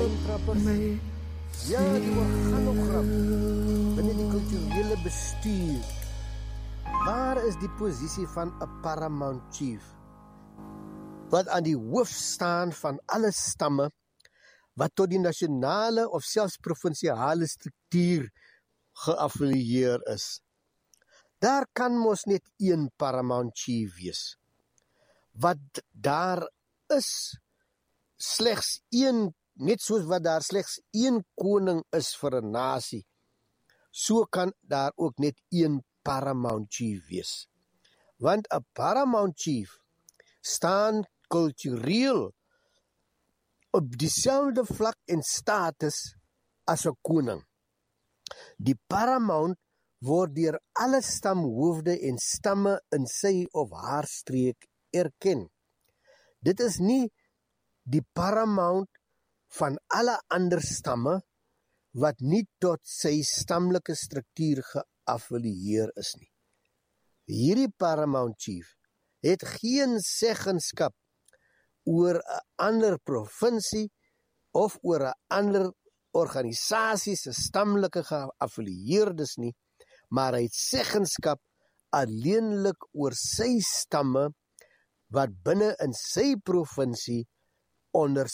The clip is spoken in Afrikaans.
lijntrappers. Ja, die organogram binne die kulturele bestuur. Waar is die posisie van 'n paramount chief wat aan die hoof staan van alle stamme wat tot die nasionale of selfs provinsiale struktuur geaffilieer is? Daar kan mos net een paramount chief wees. Wat daar is slegs een, net soos wat daar slegs een koning is vir 'n nasie, so kan daar ook net een paramount chief wees. Want 'n paramount chief staan kultureel op dieselfde vlak en status as 'n koning. Die paramount word deur alle stamhoofde en stamme in sy of haar streek erken. Dit is nie die paramount van alle ander stamme wat nie tot sy stammelike struktuur geaffilieer is nie. Hierdie paramount chief het geen seggenskap oor 'n ander provinsie of oor 'n ander organisasie se stammelike geaffilieerdes nie, maar hy het seggenskap alleenlik oor sy stamme wat binne in sy provinsie onder